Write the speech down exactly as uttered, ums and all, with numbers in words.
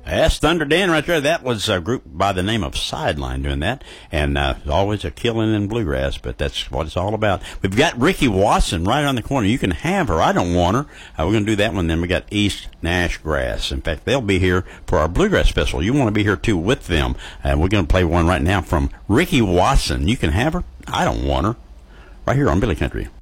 That's Thunder Dan right there. That was a group by the name of Sideline doing that. And uh, always a killing in bluegrass, but that's what it's all about. We've got Ricky Watson right on the corner. You can have her. I don't want her. Uh, we're going to do that one. Then we got East Nash Grass. In fact, they'll be here for our Bluegrass Festival. You want to be here, too, with them. And uh, we're going to play one right now from Ricky Watson. You can have her. I don't want her. Right here on Billy Country.